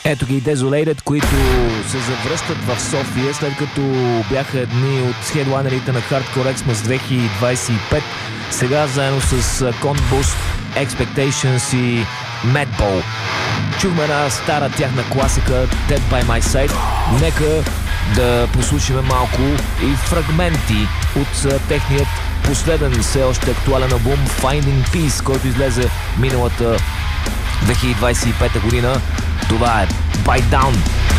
Ето ги Desolated, които се завръщат в София, след като бяха едни от хедлайнерите на Hardcore Xmas 2025. Сега заедно с Conbust, Expectations и Madball. Чухме една стара тяхна класика Dead by My Side. Нека да послушаме малко и фрагменти от техният последен все още актуален албум Finding Peace, който излезе миналата 2025 година. Това е Bite Down.